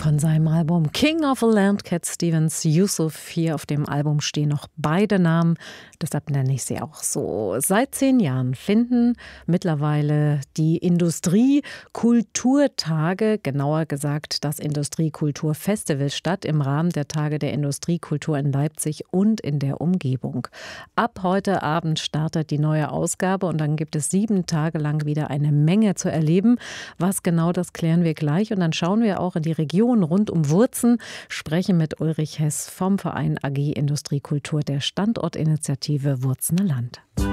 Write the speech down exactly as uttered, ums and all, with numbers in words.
Von seinem Album King of the Land, Cat Stevens, Yusuf. Hier auf dem Album stehen noch beide Namen, deshalb nenne ich sie auch so. Seit zehn Jahren finden mittlerweile die Industriekulturtage, genauer gesagt das Industriekulturfestival statt, im Rahmen der Tage der Industriekultur in Leipzig und in der Umgebung. Ab heute Abend startet die neue Ausgabe und dann gibt es sieben Tage lang wieder eine Menge zu erleben. Was genau, das klären wir gleich und dann schauen wir auch in die Region rund um Wurzen, sprechen mit Ulrich Hess vom Verein A G Industriekultur der Standortinitiative Wurzener Land.